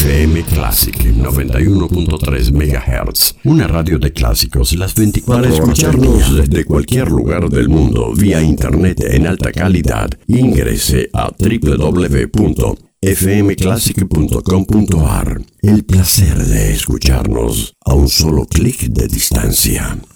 FM Classic 91.3 MHz, una radio de clásicos las 24 horas. Para escucharnos desde cualquier lugar del mundo vía internet en alta calidad, ingrese a www.fmclassic.com.ar. El placer de escucharnos a un solo clic de distancia.